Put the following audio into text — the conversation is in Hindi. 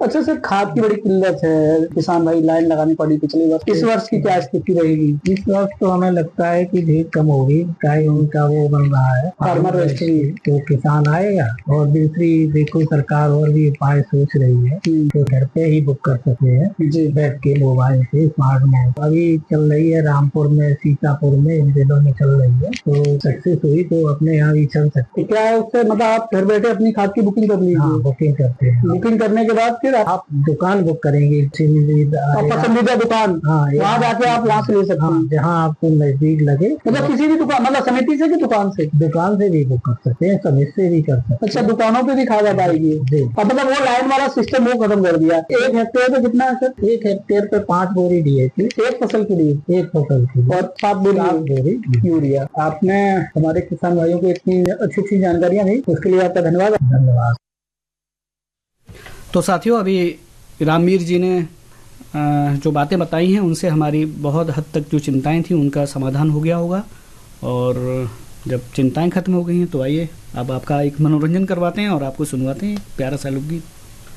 अच्छा सर, खाद की बड़ी किल्लत है, किसान भाई लाइन लगानी पड़ी पिछले वर्ष, इस वर्ष की क्या स्थिति रहेगी? इस वर्ष तो हमें लगता है कि भीड़ कम होगी, चाहे उनका वो बन रहा है फार्मर रजिस्ट्री, तो किसान आएगा। और दूसरी देखो, सरकार और भी उपाय सोच रही है तो घर पे ही बुक कर सकते हैं जी बैठ के मोबाइल से, स्मार्ट मोबाइल। अभी चल रही है रामपुर में, सीतापुर में, इन जिलों में चल रही है, तो सक्सेस हुई तो अपने यहाँ भी चल सकती तो क्या है उससे, मतलब आप घर बैठे अपनी खाद की बुकिंग कर लीजिए? हाँ, बुकिंग करते हैं। बुकिंग करने के बाद फिर आप दुकान बुक करेंगे, पसंदीदा दुकान, हाँ, वहाँ जाके आप वहाँ से ले सकते हैं, जहाँ आपको नजदीक लगे। मतलब किसी भी दुकान, मतलब समिति से कि दुकान से भी बुक कर सकते हैं, समिति से भी कर सकते हैं। अच्छा, दुकानों पे भी खाद आ पाएगी? अब मतलब वो लाइन वाला सिस्टम वो खत्म कर दिया। 1 हेक्टेयर पे कितना है सर? 1 हेक्टेयर पे 5 बोरी DAP, एक फसल के लिए, एक फसल की, और 7 बोरी यूरिया। आपने हमारे किसान भाइयों को इतनी अच्छी अच्छी जानकारियां दी, उसके लिए आपका धन्यवाद। धन्यवाद। तो साथियों, अभी रामवीर जी ने जो बातें बताई हैं उनसे हमारी बहुत हद तक जो चिंताएं थी उनका समाधान हो गया होगा। और जब चिंताएं खत्म हो गई हैं तो आइए अब आपका एक मनोरंजन करवाते हैं और आपको सुनवाते हैं प्यारा सा लोकगीत।